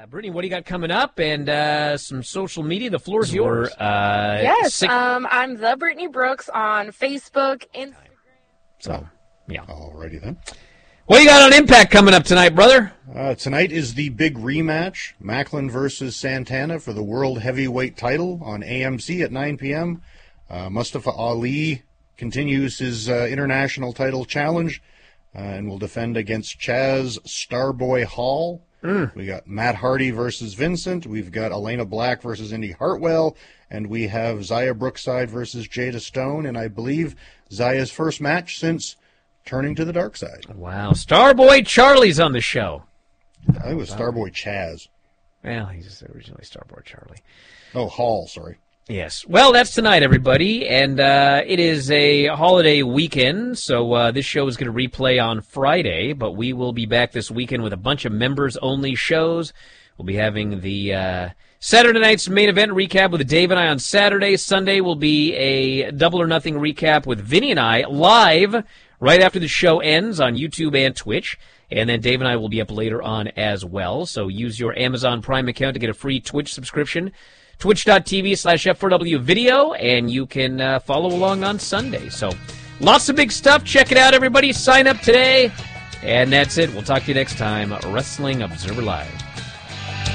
Brittany, what do you got coming up? And some social media. The floor is yours. Yes, I'm the Brittany Brooks on Facebook, Instagram. So, yeah. Alrighty then. What do you got on Impact coming up tonight, brother? Tonight is the big rematch, Macklin versus Santana for the World Heavyweight title on AMC at 9 p.m. Mustafa Ali continues his international title challenge and will defend against Chaz Starboy Hall. We got Matt Hardy versus Vincent. We've got Elena Black versus Indy Hartwell. And we have Zaya Brookside versus Jada Stone. And I believe Zaya's first match since turning to the dark side. Wow. Starboy Charlie's on the show. I think it was Starboy Chaz. Well, he's just originally Starboy Charlie. Oh, Hall, sorry. Yes. Well, that's tonight, everybody, and it is a holiday weekend, so this show is going to replay on Friday, but we will be back this weekend with a bunch of members-only shows. We'll be having the Saturday night's main event recap with Dave and I on Saturday. Sunday will be a Double or Nothing recap with Vinny and I live right after the show ends on YouTube and Twitch. And then Dave and I will be up later on as well, so use your Amazon Prime account to get a free Twitch subscription. Twitch.tv/F4W video, and you can follow along on Sunday. So, lots of big stuff. Check it out, everybody. Sign up today. And that's it. We'll talk to you next time. Wrestling Observer Live.